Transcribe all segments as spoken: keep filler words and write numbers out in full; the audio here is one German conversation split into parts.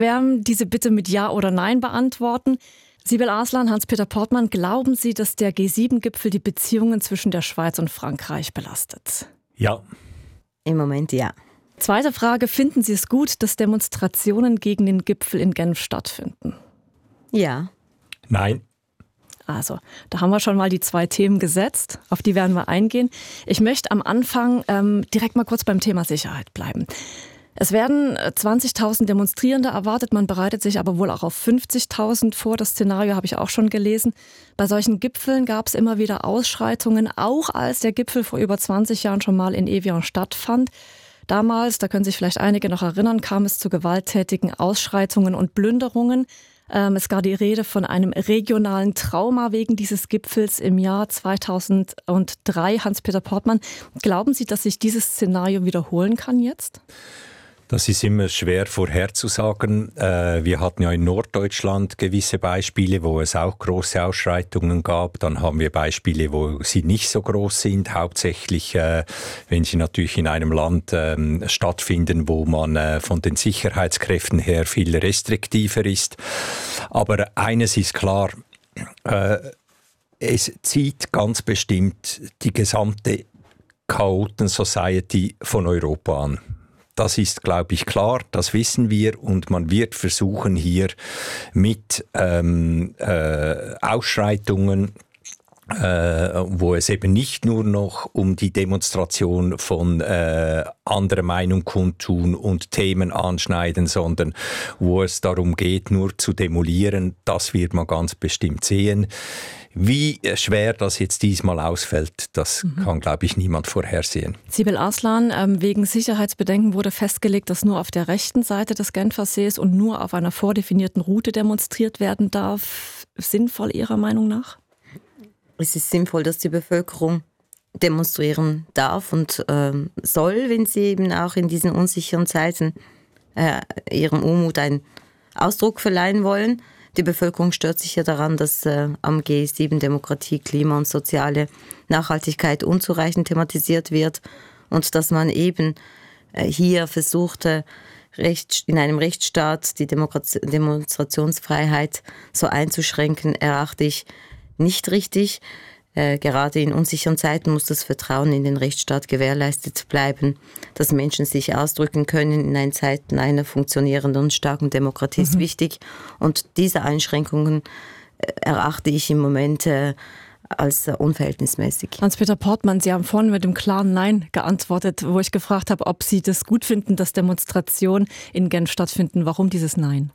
werden diese bitte mit Ja oder Nein beantworten. Sibel Arslan, Hans-Peter Portmann, glauben Sie, dass der G sieben Gipfel die Beziehungen zwischen der Schweiz und Frankreich belastet? Ja. Im Moment ja. Zweite Frage, finden Sie es gut, dass Demonstrationen gegen den Gipfel in Genf stattfinden? Ja. Nein. Also, da haben wir schon mal die zwei Themen gesetzt, auf die werden wir eingehen. Ich möchte am Anfang ähm, direkt mal kurz beim Thema Sicherheit bleiben. Es werden zwanzigtausend Demonstrierende erwartet, man bereitet sich aber wohl auch auf fünfzigtausend vor. Das Szenario habe ich auch schon gelesen. Bei solchen Gipfeln gab es immer wieder Ausschreitungen, auch als der Gipfel vor über zwanzig Jahren schon mal in Evian stattfand. Damals, da können sich vielleicht einige noch erinnern, kam es zu gewalttätigen Ausschreitungen und Plünderungen. Ähm, es gab die Rede von einem regionalen Trauma wegen dieses Gipfels im Jahr zweitausenddrei. Hans-Peter Portmann, glauben Sie, dass sich dieses Szenario wiederholen kann jetzt? Das ist immer schwer vorherzusagen. Äh, wir hatten ja in Norddeutschland gewisse Beispiele, wo es auch große Ausschreitungen gab. Dann haben wir Beispiele, wo sie nicht so groß sind. Hauptsächlich, äh, wenn sie natürlich in einem Land äh, stattfinden, wo man äh, von den Sicherheitskräften her viel restriktiver ist. Aber eines ist klar, äh, es zieht ganz bestimmt die gesamte Chaoten-Society von Europa an. Das ist, glaube ich, klar, das wissen wir und man wird versuchen hier mit ähm, äh, Ausschreitungen, äh, wo es eben nicht nur noch um die Demonstration von äh, anderer Meinung kundtun und Themen anschneiden, sondern wo es darum geht, nur zu demolieren, das wird man ganz bestimmt sehen. Wie schwer das jetzt diesmal ausfällt, das mhm. kann, glaube ich, niemand vorhersehen. Sibel Arslan, ähm, wegen Sicherheitsbedenken wurde festgelegt, dass nur auf der rechten Seite des Genfer Sees und nur auf einer vordefinierten Route demonstriert werden darf. Sinnvoll Ihrer Meinung nach? Es ist sinnvoll, dass die Bevölkerung demonstrieren darf und äh, soll, wenn sie eben auch in diesen unsicheren Zeiten äh, ihrem Unmut einen Ausdruck verleihen wollen. Die Bevölkerung stört sich ja daran, dass äh, am G sieben Demokratie, Klima und soziale Nachhaltigkeit unzureichend thematisiert wird und dass man eben äh, hier versuchte, Recht, in einem Rechtsstaat die Demokratie, Demonstrationsfreiheit so einzuschränken, erachte ich nicht richtig. Äh, gerade in unsicheren Zeiten muss das Vertrauen in den Rechtsstaat gewährleistet bleiben, dass Menschen sich ausdrücken können in einer Zeit einer funktionierenden und starken Demokratie mhm. ist wichtig. Und diese Einschränkungen äh, erachte ich im Moment äh, als äh, unverhältnismäßig. Hans-Peter Portmann, Sie haben vorhin mit dem klaren Nein geantwortet, wo ich gefragt habe, ob Sie das gut finden, dass Demonstrationen in Genf stattfinden. Warum dieses Nein?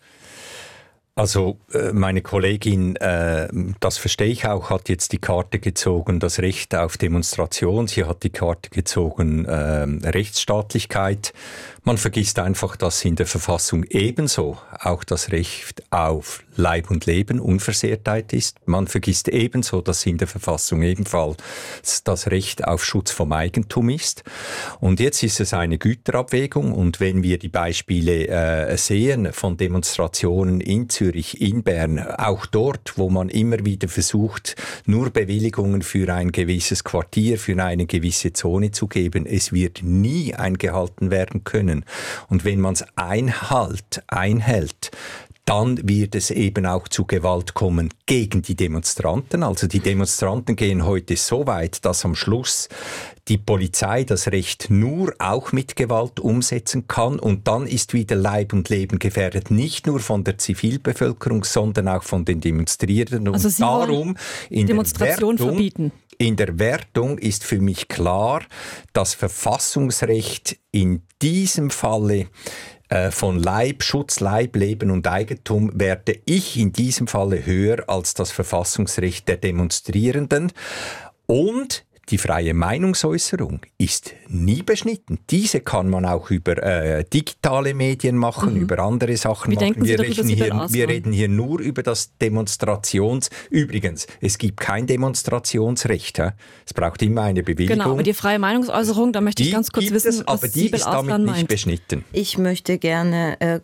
Also meine Kollegin, äh, das verstehe ich auch, hat jetzt die Karte gezogen, das Recht auf Demonstration. Sie hat die Karte gezogen, äh, Rechtsstaatlichkeit. Man vergisst einfach, dass in der Verfassung ebenso auch das Recht auf Leib und Leben, Unversehrtheit ist. Man vergisst ebenso, dass in der Verfassung ebenfalls das Recht auf Schutz vom Eigentum ist. Und jetzt ist es eine Güterabwägung. Und wenn wir die Beispiele äh, sehen von Demonstrationen in Zürich, in Bern, auch dort, wo man immer wieder versucht, nur Bewilligungen für ein gewisses Quartier, für eine gewisse Zone zu geben, es wird nie eingehalten werden können. Und wenn man es einhält, einhält, dann wird es eben auch zu Gewalt kommen gegen die Demonstranten. Also die Demonstranten gehen heute so weit, dass am Schluss die Polizei das Recht nur auch mit Gewalt umsetzen kann. Und dann ist wieder Leib und Leben gefährdet, nicht nur von der Zivilbevölkerung, sondern auch von den Demonstrierenden. Und also Sie darum in Demonstration der Wertung, verbieten. In der Wertung ist für mich klar, das Verfassungsrecht in diesem Falle von Leib, Schutz, Leib, Leben und Eigentum werte ich in diesem Falle höher als das Verfassungsrecht der Demonstrierenden. Und die freie Meinungsäußerung ist nie beschnitten. Diese kann man auch über äh, digitale Medien machen, mhm. über andere Sachen Wie machen. denken Sie wir, darüber, reden hier, Sie wir reden hier nur über das Demonstrations... Übrigens, es gibt kein Demonstrationsrecht. He? Es braucht immer eine Bewilligung. Genau, aber die freie Meinungsäußerung, da möchte ich die ganz kurz gibt wissen, es, aber was die Sibel ist damit Arslan nicht meint. beschnitten. Ich möchte gerne äh,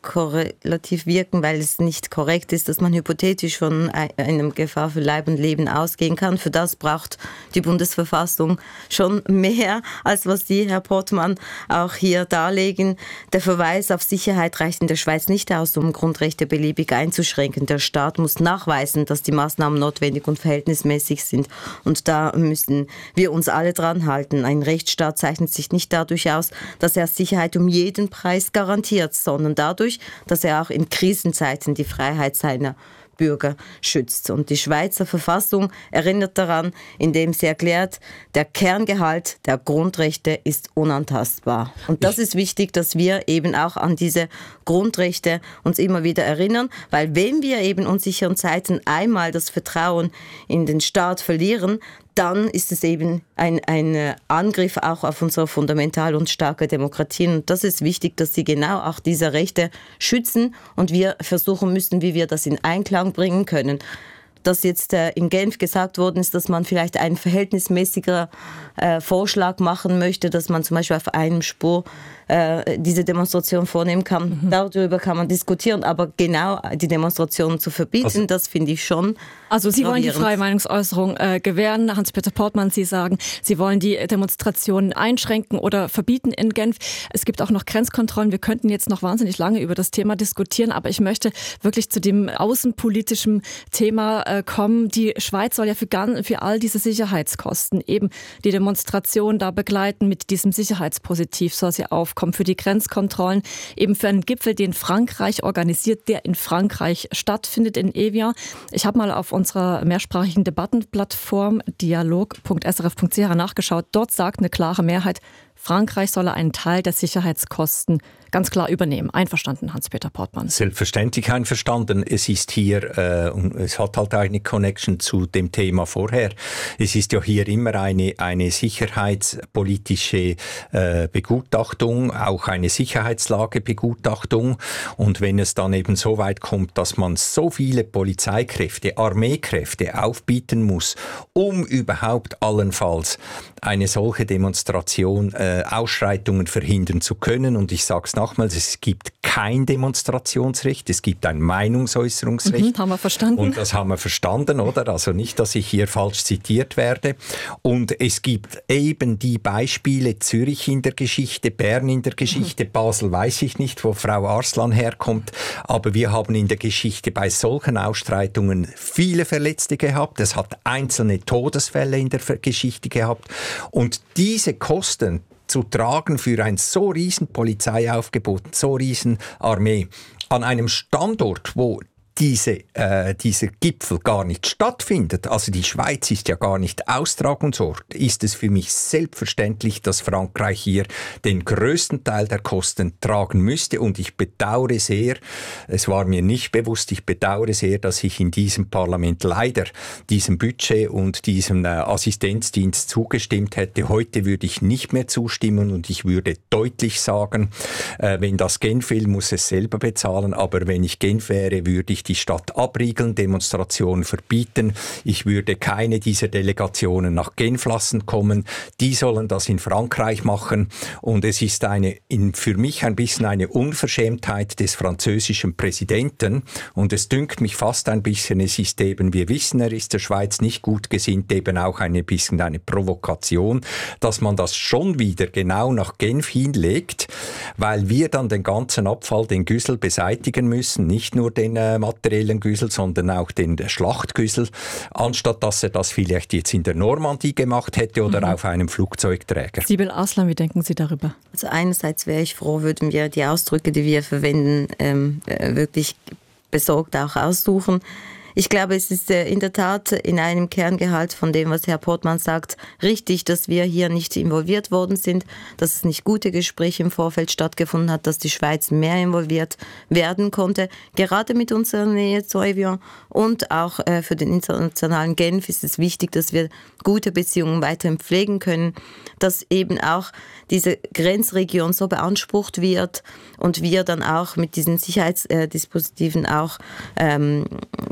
korrelativ wirken, weil es nicht korrekt ist, dass man hypothetisch von einer Gefahr für Leib und Leben ausgehen kann. Für das braucht die Bundesverfassung schon mehr, als was Sie, Herr Portmann, auch hier darlegen. Der Verweis auf Sicherheit reicht in der Schweiz nicht aus, um Grundrechte beliebig einzuschränken. Der Staat muss nachweisen, dass die Maßnahmen notwendig und verhältnismäßig sind. Und da müssen wir uns alle dran halten. Ein Rechtsstaat zeichnet sich nicht dadurch aus, dass er Sicherheit um jeden Preis garantiert, sondern dadurch, dass er auch in Krisenzeiten die Freiheit seiner Bürger schützt. Und die Schweizer Verfassung erinnert daran, indem sie erklärt, der Kerngehalt der Grundrechte ist unantastbar. Und das ist wichtig, dass wir eben auch an diese Grundrechte uns immer wieder erinnern, weil wenn wir eben in unsicheren Zeiten einmal das Vertrauen in den Staat verlieren, dann ist es eben ein, ein Angriff auch auf unsere fundamental und starke Demokratien. Und das ist wichtig, dass sie genau auch diese Rechte schützen und wir versuchen müssen, wie wir das in Einklang bringen können. Dass jetzt äh, in Genf gesagt worden ist, dass man vielleicht einen verhältnismäßiger äh, Vorschlag machen möchte, dass man zum Beispiel auf einem Spur äh, diese Demonstration vornehmen kann. Mhm. Darüber kann man diskutieren, aber genau die Demonstrationen zu verbieten, also, das finde ich schon. Also Sie wollen die freie Meinungsäußerung äh, gewähren. Hans-Peter Portmann, Sie sagen, Sie wollen die Demonstrationen einschränken oder verbieten in Genf. Es gibt auch noch Grenzkontrollen. Wir könnten jetzt noch wahnsinnig lange über das Thema diskutieren, aber ich möchte wirklich zu dem außenpolitischen Thema äh, kommen. Die Schweiz soll ja für, ganz, für all diese Sicherheitskosten eben die Demonstration da begleiten. Mit diesem Sicherheitspositiv soll sie aufkommen für die Grenzkontrollen. Eben für einen Gipfel, den Frankreich organisiert, der in Frankreich stattfindet, in Evian. Ich habe mal auf unserer mehrsprachigen Debattenplattform dialog punkt s r f punkt c h nachgeschaut. Dort sagt eine klare Mehrheit, Frankreich solle einen Teil der Sicherheitskosten ganz klar übernehmen. Einverstanden, Hans-Peter Portmann? Selbstverständlich einverstanden. Es ist hier, äh, es hat halt eine Connection zu dem Thema vorher. Es ist ja hier immer eine, eine sicherheitspolitische äh, Begutachtung, auch eine Sicherheitslagebegutachtung. Und wenn es dann eben so weit kommt, dass man so viele Polizeikräfte, Armeekräfte aufbieten muss, um überhaupt allenfalls eine solche Demonstration, äh, Ausschreitungen verhindern zu können. Und ich sage es nochmals, es gibt kein Demonstrationsrecht, es gibt ein Meinungsäußerungsrecht. Mhm, haben wir verstanden. Und das haben wir verstanden, oder? Also nicht, dass ich hier falsch zitiert werde. Und es gibt eben die Beispiele, Zürich in der Geschichte, Bern in der Geschichte, mhm. Basel weiß ich nicht, wo Frau Arslan herkommt, aber wir haben in der Geschichte bei solchen Ausschreitungen viele Verletzte gehabt. Es hat einzelne Todesfälle in der Geschichte gehabt. Und diese Kosten zu tragen für ein so riesen Polizeiaufgebot, so riesen Armee, an einem Standort, wo diese, äh, dieser Gipfel gar nicht stattfindet, also die Schweiz ist ja gar nicht Austragungsort, ist es für mich selbstverständlich, dass Frankreich hier den größten Teil der Kosten tragen müsste und ich bedauere sehr, es war mir nicht bewusst, ich bedauere sehr, dass ich in diesem Parlament leider diesem Budget und diesem äh, Assistenzdienst zugestimmt hätte. Heute würde ich nicht mehr zustimmen und ich würde deutlich sagen, äh, wenn das Genf will, muss es selber bezahlen, aber wenn ich Genf wäre, würde ich die Stadt abriegeln, Demonstrationen verbieten. Ich würde keine dieser Delegationen nach Genf lassen kommen. Die sollen das in Frankreich machen. Und es ist eine, in, für mich ein bisschen eine Unverschämtheit des französischen Präsidenten. Und es dünkt mich fast ein bisschen, es ist eben, wir wissen, er ist der Schweiz nicht gut gesinnt, eben auch ein bisschen eine Provokation, dass man das schon wieder genau nach Genf hinlegt, weil wir dann den ganzen Abfall, den Güssel beseitigen müssen, nicht nur den äh, materiellen Güssel, sondern auch den Schlachtgüssel, anstatt dass er das vielleicht jetzt in der Normandie gemacht hätte oder mhm. auf einem Flugzeugträger. Sibel Arslan, wie denken Sie darüber? Also einerseits wäre ich froh, würden wir die Ausdrücke, die wir verwenden, ähm, wirklich besorgt auch aussuchen. Ich glaube, es ist in der Tat in einem Kerngehalt von dem, was Herr Portmann sagt, richtig, dass wir hier nicht involviert worden sind, dass es nicht gute Gespräche im Vorfeld stattgefunden hat, dass die Schweiz mehr involviert werden konnte. Gerade mit unserer Nähe zu Evian und auch äh, für den internationalen Genf ist es wichtig, dass wir gute Beziehungen weiterhin pflegen können, dass eben auch diese Grenzregion so beansprucht wird und wir dann auch mit diesen Sicherheitsdispositiven auch ähm,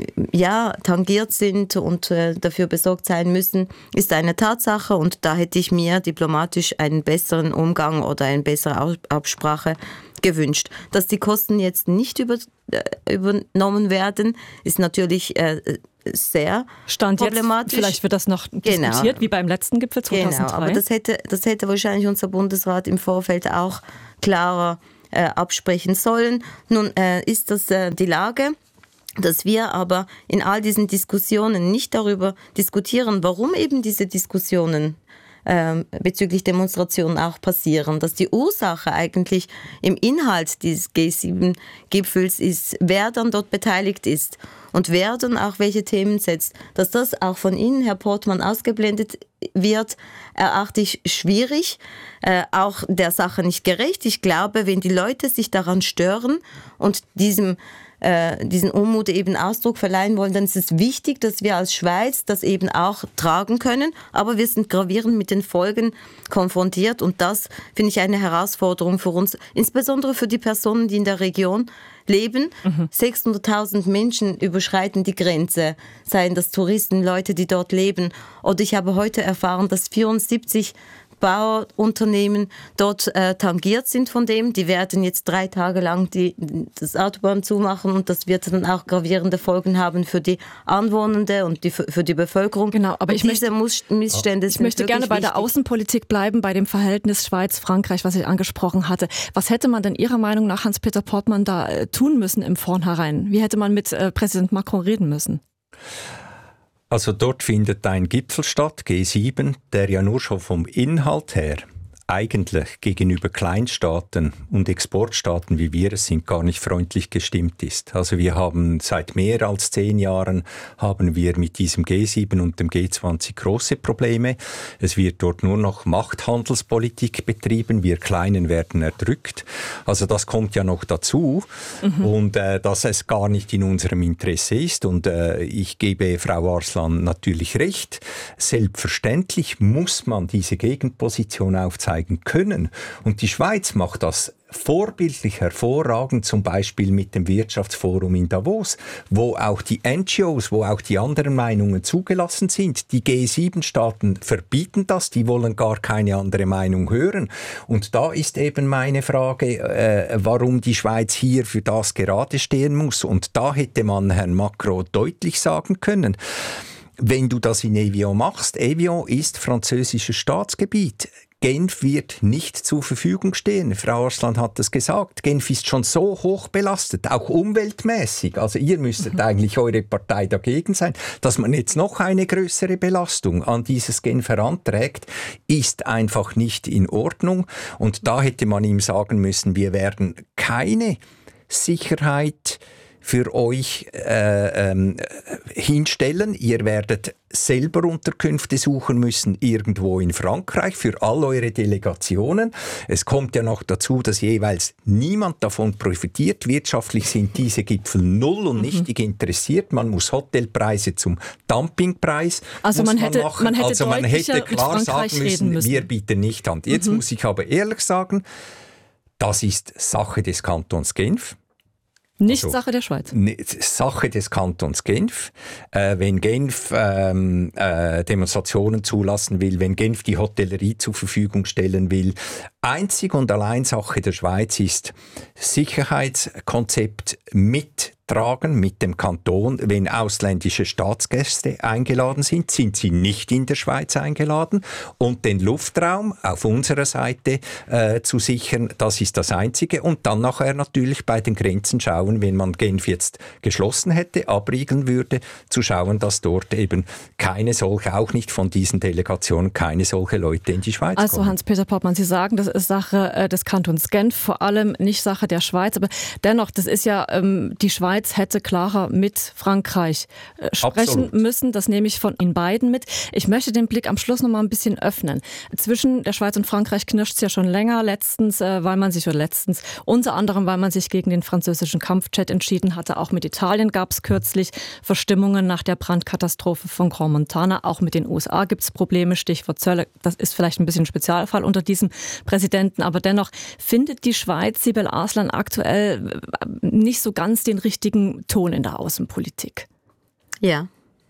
ja, tangiert sind und äh, dafür besorgt sein müssen, ist eine Tatsache und da hätte ich mir diplomatisch einen besseren Umgang oder eine bessere Absprache gewünscht. Dass die Kosten jetzt nicht über, äh, übernommen werden, ist natürlich äh, sehr Stand problematisch. Jetzt, vielleicht wird das noch diskutiert, genau. Wie beim letzten Gipfel zweitausenddrei. Genau, aber das hätte, das hätte wahrscheinlich unser Bundesrat im Vorfeld auch klarer äh, absprechen sollen. Nun äh, ist das äh, die Lage, dass wir aber in all diesen Diskussionen nicht darüber diskutieren, warum eben diese Diskussionen äh, bezüglich Demonstrationen auch passieren. Dass die Ursache eigentlich im Inhalt dieses G sieben Gipfels ist, wer dann dort beteiligt ist und wer dann auch welche Themen setzt. Dass das auch von Ihnen, Herr Portmann, ausgeblendet wird, erachte ich schwierig, äh, auch der Sache nicht gerecht. Ich glaube, wenn die Leute sich daran stören und diesem diesen Unmut eben Ausdruck verleihen wollen, dann ist es wichtig, dass wir als Schweiz das eben auch tragen können. Aber wir sind gravierend mit den Folgen konfrontiert und das finde ich eine Herausforderung für uns, insbesondere für die Personen, die in der Region leben. Mhm. sechshunderttausend Menschen überschreiten die Grenze, seien das Touristen, Leute, die dort leben. Oder ich habe heute erfahren, dass vierundsiebzig Bauunternehmen dort äh, tangiert sind von dem. Die werden jetzt drei Tage lang die, das Autobahn zumachen und das wird dann auch gravierende Folgen haben für die Anwohner und die, für die Bevölkerung. Genau, aber und ich diese möchte, Missstände ich möchte gerne bei wichtig. Der Außenpolitik bleiben, bei dem Verhältnis Schweiz-Frankreich, was ich angesprochen hatte. Was hätte man denn Ihrer Meinung nach, Hans-Peter Portmann, da äh, tun müssen im Vornherein? Wie hätte man mit äh, Präsident Macron reden müssen? Also dort findet ein Gipfel statt, G sieben, der ja nur schon vom Inhalt her eigentlich gegenüber Kleinstaaten und Exportstaaten, wie wir es sind, gar nicht freundlich gestimmt ist. Also wir haben seit mehr als zehn Jahren haben wir mit diesem G sieben und dem G zwanzig große Probleme. Es wird dort nur noch Machthandelspolitik betrieben. Wir Kleinen werden erdrückt. Also das kommt ja noch dazu. Mhm. Und äh, dass es gar nicht in unserem Interesse ist. Und äh, ich gebe Frau Arslan natürlich recht. Selbstverständlich muss man diese Gegenposition aufzeigen können. Und die Schweiz macht das vorbildlich hervorragend, zum Beispiel mit dem Wirtschaftsforum in Davos, wo auch die N G Os, wo auch die anderen Meinungen zugelassen sind. Die G sieben Staaten verbieten das, die wollen gar keine andere Meinung hören. Und da ist eben meine Frage, äh, warum die Schweiz hier für das gerade stehen muss. Und da hätte man Herrn Macron deutlich sagen können, wenn du das in Evian machst, Evian ist französisches Staatsgebiet. Genf wird nicht zur Verfügung stehen. Frau Arslan hat das gesagt. Genf ist schon so hoch belastet, auch umweltmäßig. Also ihr müsstet mhm. eigentlich eure Partei dagegen sein. Dass man jetzt noch eine größere Belastung an dieses Genf heranträgt, ist einfach nicht in Ordnung. Und da hätte man ihm sagen müssen, wir werden keine Sicherheit für euch äh, ähm, hinstellen. Ihr werdet selber Unterkünfte suchen müssen, irgendwo in Frankreich, für all eure Delegationen. Es kommt ja noch dazu, dass jeweils niemand davon profitiert. Wirtschaftlich sind diese Gipfel null und nichtig mhm. interessiert. Man muss Hotelpreise zum Dumpingpreis also man, man hätte, machen. Man hätte also man hätte klar sagen müssen, müssen, wir bieten nicht an. Jetzt mhm. muss ich aber ehrlich sagen, das ist Sache des Kantons Genf. Nicht also, Sache der Schweiz. Sache des Kantons Genf. Äh, wenn Genf ähm, äh, Demonstrationen zulassen will, wenn Genf die Hotellerie zur Verfügung stellen will, einzig und allein Sache der Schweiz ist Sicherheitskonzept mittragen mit dem Kanton. Wenn ausländische Staatsgäste eingeladen sind, sind sie nicht in der Schweiz eingeladen. Und den Luftraum auf unserer Seite äh, zu sichern, das ist das Einzige. Und dann nachher natürlich bei den Grenzen schauen, wenn man Genf jetzt geschlossen hätte, abriegeln würde, zu schauen, dass dort eben keine solche, auch nicht von diesen Delegationen, keine solche Leute in die Schweiz also, kommen. Also Hans-Peter Portmann, Sie sagen, das ist Sache äh, des Kantons Genf, vor allem nicht Sache der Schweiz. Aber dennoch, das ist ja, ähm, die Schweiz hätte klarer mit Frankreich äh, sprechen Absolut. müssen. Das nehme ich von Ihnen beiden mit. Ich möchte den Blick am Schluss noch mal ein bisschen öffnen. Zwischen der Schweiz und Frankreich knirscht es ja schon länger. Letztens, äh, weil man sich, oder letztens, unter anderem, weil man sich gegen den französischen Kampfjet entschieden hatte. Auch mit Italien gab es kürzlich Verstimmungen nach der Brandkatastrophe von Grand Montana. Auch mit den U S A gibt es Probleme. Stichwort Zölle. Das ist vielleicht ein bisschen ein Spezialfall unter diesem Präsidenten. Aber dennoch findet die Schweiz, Sibel Arslan, aktuell nicht so ganz den richtigen Ton in der Außenpolitik. Ja,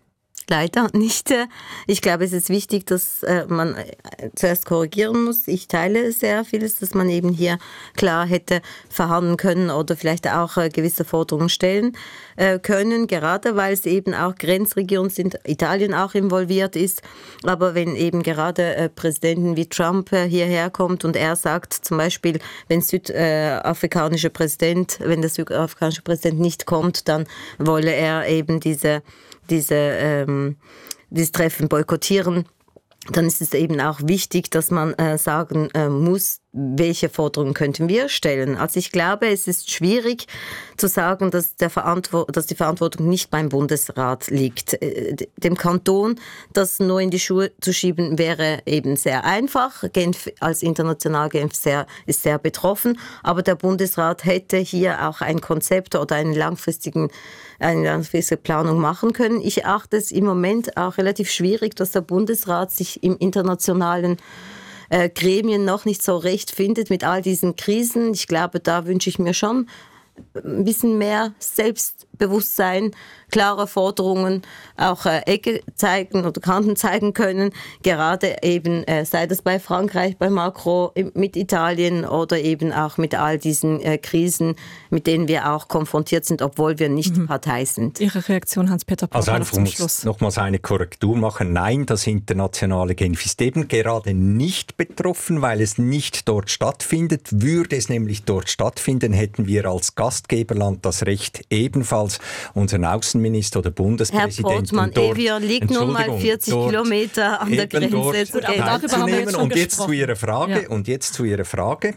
leider nicht. Ich glaube, es ist wichtig, dass man zuerst korrigieren muss. Ich teile sehr vieles, dass man eben hier klar hätte verhandeln können oder vielleicht auch gewisse Forderungen stellen können, gerade weil es eben auch Grenzregionen sind, Italien auch involviert ist. Aber wenn eben gerade Präsidenten wie Trump hierher kommt und er sagt zum Beispiel, wenn südafrikanische Präsident, wenn der südafrikanische Präsident nicht kommt, dann wolle er eben diese, diese, ähm, dieses Treffen boykottieren, dann ist es eben auch wichtig, dass man äh, sagen äh, muss, welche Forderungen könnten wir stellen. Also ich glaube, es ist schwierig zu sagen, dass, der Verantwo- dass die Verantwortung nicht beim Bundesrat liegt. Äh, dem Kanton das nur in die Schuhe zu schieben, wäre eben sehr einfach. Genf als international Genf sehr, ist sehr betroffen, aber der Bundesrat hätte hier auch ein Konzept oder einen langfristigen, eine langfristige Planung machen können. Ich achte es im Moment auch relativ schwierig, dass der Bundesrat sich im internationalen Äh, Gremien noch nicht so recht findet mit all diesen Krisen. Ich glaube, da wünsche ich mir schon ein bisschen mehr Selbstbewusstsein, klare Forderungen, auch äh, Ecke zeigen oder Kanten zeigen können. Gerade eben, äh, sei das bei Frankreich, bei Macron, mit Italien oder eben auch mit all diesen äh, Krisen, mit denen wir auch konfrontiert sind, obwohl wir nicht mhm. Partei sind. Ihre Reaktion, Hans-Peter Portmann, also einfach zum muss Schluss. Nochmals eine Korrektur machen. Nein, das internationale Genf ist eben gerade nicht betroffen, weil es nicht dort stattfindet. Würde es nämlich dort stattfinden, hätten wir als Gastgeberland das Recht, ebenfalls unseren Außenminister oder Bundespräsidenten Herr Portmann, dort, Evian liegt nun mal vierzig Kilometer an der Grenze zu teilzunehmen. Und jetzt zu Ihrer Frage. Ja. Und jetzt zu Ihrer Frage.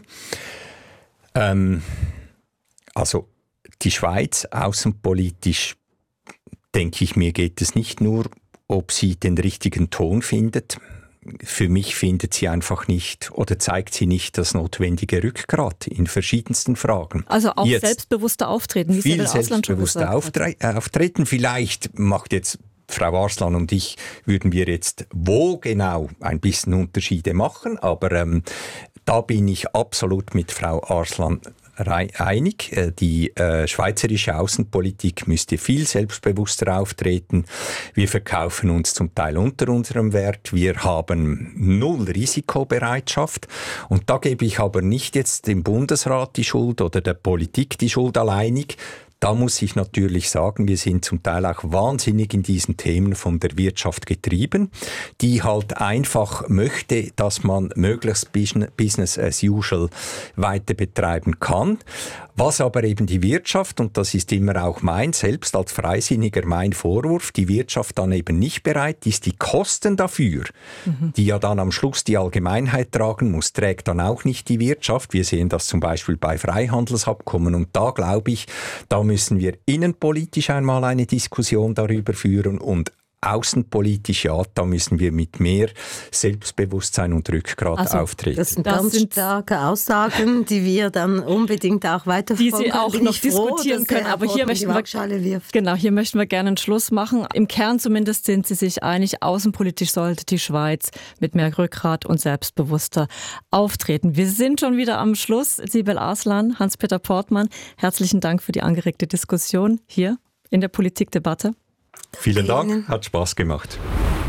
Ähm, also die Schweiz außenpolitisch, denke ich mir, geht es nicht nur, ob sie den richtigen Ton findet. Für mich findet sie einfach nicht oder zeigt sie nicht das notwendige Rückgrat in verschiedensten Fragen. Also auch jetzt selbstbewusster auftreten, wie viel Sibylle Arslan schon selbstbewusster auftre- äh, auftreten. Vielleicht macht jetzt Frau Arslan und ich, würden wir jetzt wo genau ein bisschen Unterschiede machen, aber ähm, da bin ich absolut mit Frau Arslan einig. Die äh, schweizerische Außenpolitik müsste viel selbstbewusster auftreten. Wir verkaufen uns zum Teil unter unserem Wert. Wir haben null Risikobereitschaft. Und da gebe ich aber nicht jetzt dem Bundesrat die Schuld oder der Politik die Schuld alleinig. Da muss ich natürlich sagen, wir sind zum Teil auch wahnsinnig in diesen Themen von der Wirtschaft getrieben, die halt einfach möchte, dass man möglichst Business as usual weiter betreiben kann. Was aber eben die Wirtschaft, und das ist immer auch mein, selbst als Freisinniger mein Vorwurf, die Wirtschaft dann eben nicht bereit ist, die Kosten dafür, mhm. die ja dann am Schluss die Allgemeinheit tragen muss, trägt dann auch nicht die Wirtschaft. Wir sehen das zum Beispiel bei Freihandelsabkommen und da glaube ich, da müssen wir innenpolitisch einmal eine Diskussion darüber führen und außenpolitisch, ja, da müssen wir mit mehr Selbstbewusstsein und Rückgrat also, auftreten. Das sind das ganz sind starke Aussagen, die wir dann unbedingt auch weiterverfolgen die Sie auch noch diskutieren froh, können. Aber hier möchten, wir, genau, hier möchten wir gerne einen Schluss machen. Im Kern zumindest sind Sie sich einig, außenpolitisch sollte die Schweiz mit mehr Rückgrat und selbstbewusster auftreten. Wir sind schon wieder am Schluss. Sibylle Arslan, Hans-Peter Portmann, herzlichen Dank für die angeregte Diskussion hier in der Politikdebatte. Vielen Dank, hat Spaß gemacht.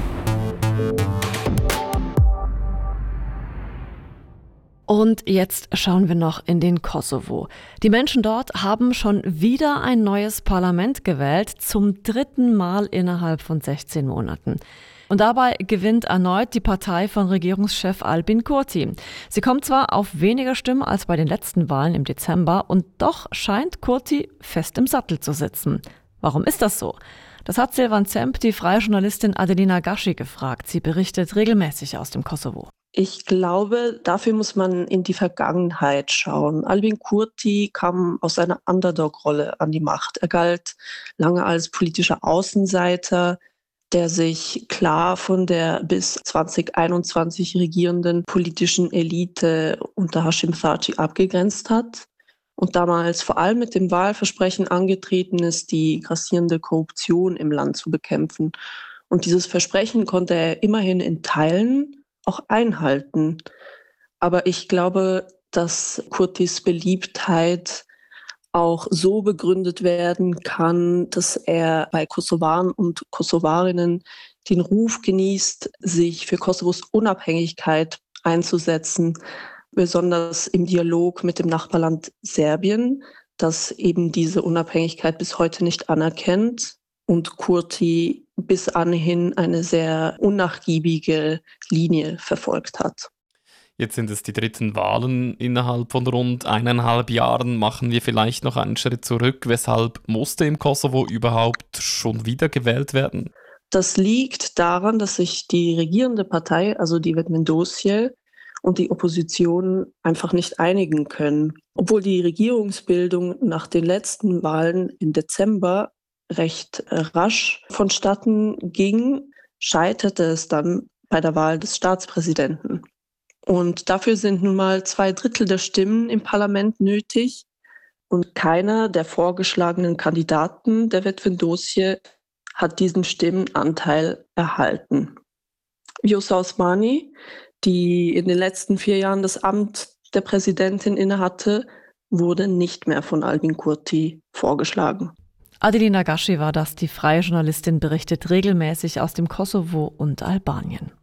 Und jetzt schauen wir noch in den Kosovo. Die Menschen dort haben schon wieder ein neues Parlament gewählt, zum dritten Mal innerhalb von sechzehn Monaten. Und dabei gewinnt erneut die Partei von Regierungschef Albin Kurti. Sie kommt zwar auf weniger Stimmen als bei den letzten Wahlen im Dezember, und doch scheint Kurti fest im Sattel zu sitzen. Warum ist das so? Das hat Silvan Zemp die freie Journalistin Adelina Gaschi gefragt. Sie berichtet regelmäßig aus dem Kosovo. Ich glaube, dafür muss man in die Vergangenheit schauen. Albin Kurti kam aus einer Underdog-Rolle an die Macht. Er galt lange als politischer Außenseiter, der sich klar von der bis zwanzig einundzwanzig regierenden politischen Elite unter Hashim Thaçi abgegrenzt hat. Und damals vor allem mit dem Wahlversprechen angetreten ist, die grassierende Korruption im Land zu bekämpfen. Und dieses Versprechen konnte er immerhin in Teilen auch einhalten. Aber ich glaube, dass Kurtis Beliebtheit auch so begründet werden kann, dass er bei Kosovaren und Kosovarinnen den Ruf genießt, sich für Kosovos Unabhängigkeit einzusetzen, besonders im Dialog mit dem Nachbarland Serbien, das eben diese Unabhängigkeit bis heute nicht anerkennt und Kurti bis anhin eine sehr unnachgiebige Linie verfolgt hat. Jetzt sind es die dritten Wahlen innerhalb von rund eineinhalb Jahren. Machen wir vielleicht noch einen Schritt zurück. Weshalb musste im Kosovo überhaupt schon wieder gewählt werden? Das liegt daran, dass sich die regierende Partei, also die Vetmendosje, und die Opposition einfach nicht einigen können. Obwohl die Regierungsbildung nach den letzten Wahlen im Dezember recht rasch vonstatten ging, scheiterte es dann bei der Wahl des Staatspräsidenten. Und dafür sind nun mal zwei Drittel der Stimmen im Parlament nötig. Und keiner der vorgeschlagenen Kandidaten der Vetmendosje hat diesen Stimmenanteil erhalten. Vjosa Osmani, die in den letzten vier Jahren das Amt der Präsidentin innehatte, wurde nicht mehr von Albin Kurti vorgeschlagen. Adelina Gashi war das, die freie Journalistin berichtet regelmäßig aus dem Kosovo und Albanien.